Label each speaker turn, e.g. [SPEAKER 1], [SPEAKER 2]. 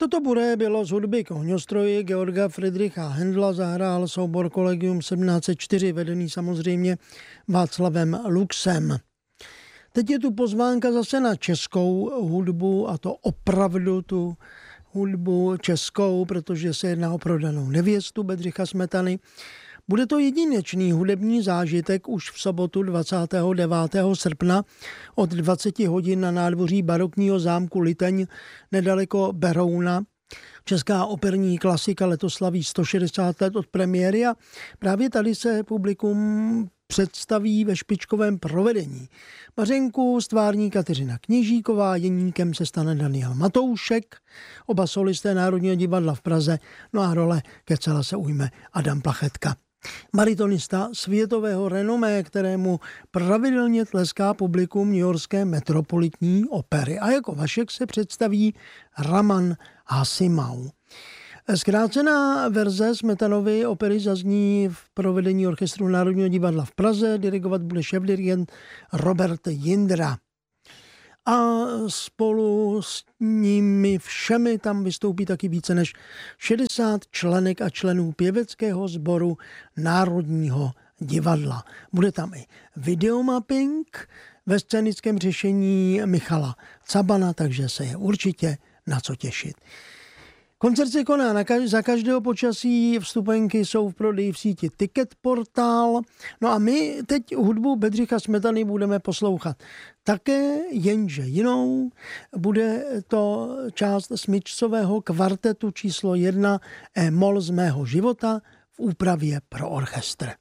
[SPEAKER 1] Toto bude bylo z hudby k ohňostroji Georga Friedricha Händla, zahrál soubor Collegium 1704, vedený samozřejmě Václavem Luxem. Teď je tu pozvánka zase na českou hudbu, a to opravdu tu hudbu českou, protože se jedná o prodanou nevěstu Bedřicha Smetany. Bude to jedinečný hudební zážitek už v sobotu 29. srpna od 20 hodin na nádvoří barokního zámku Liteň nedaleko Berouna. Česká operní klasika letos slaví 160 let od premiéry a právě tady se publikum představí ve špičkovém provedení. Mařenku stvární Kateřina Kněžíková, jeníkem se stane Daniel Matoušek, oba solisté Národního divadla v Praze, no a role Kecela se ujme Adam Plachetka. Baritonista světového renomé, kterému pravidelně tleská publikum newyorské metropolitní opery. A jako Vašek se představí Raman Hasimau. Zkrácená verze Smetanovy opery zazní v provedení Orchestru Národního divadla v Praze, dirigovat bude šéfdirigent Robert Jindra. A spolu s nimi všemi tam vystoupí taky více než 60 členek a členů pěveckého sboru Národního divadla. Bude tam i videomapping ve scénickém řešení Michala Cabana, takže se je určitě na co těšit. Koncert se koná za každého počasí, vstupenky jsou v prodeji v síti Ticketportal. No a my teď hudbu Bedřicha Smetany budeme poslouchat také, jenže jinou. Bude to část smyčcového kvartetu číslo 1 E-moll z mého života v úpravě pro orchestr.